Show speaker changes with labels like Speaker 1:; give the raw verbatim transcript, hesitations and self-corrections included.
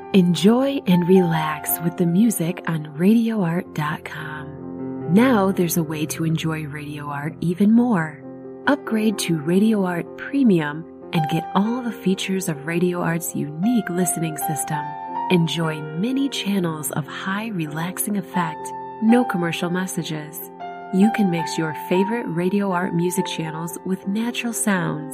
Speaker 1: Enjoy and relax with the music on radio art dot com. Now there's a way to enjoy Radio Art even more. Upgrade to Radio Art Premium and get all the features of Radio Art's unique listening system. Enjoy many channels of high relaxing effect, no commercial messages. You can mix your favorite Radio Art music channels with natural sounds